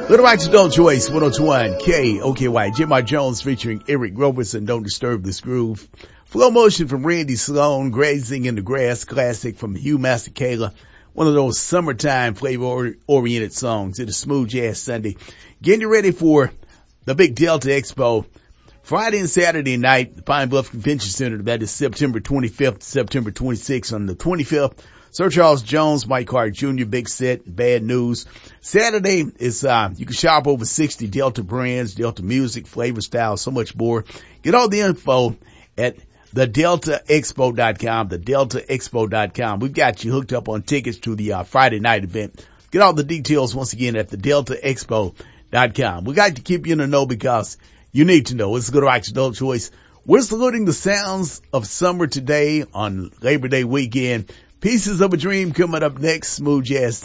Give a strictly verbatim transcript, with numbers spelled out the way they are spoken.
Little Rock's Adult Choice, one oh two point one K O K Y. Jim R. Jones featuring Eric Robertson, Don't Disturb This Groove. Flow Motion from Randy Sloan, Grazing in the Grass classic from Hugh Masekela. One of those summertime flavor-oriented songs. It is Smooth Jazz Sunday. Getting you ready for the Big Delta Expo. Friday and Saturday night, the Pine Bluff Convention Center. That is September twenty-fifth, September twenty-sixth. On the twenty-fifth, Sir Charles Jones, Mike Hart Junior, Big Set, Bad News. Saturday is, uh, you can shop over sixty Delta brands, Delta music, flavor, style, so much more. Get all the info at the delta expo dot com, the delta expo dot com. We've got you hooked up on tickets to the uh, Friday night event. Get all the details once again at the delta expo dot com. We got to keep you in the know because you need to know. It's Good Rock's Adult Choice. We're saluting the sounds of summer today on Labor Day weekend. Pieces of a Dream coming up next. Smooth Jazz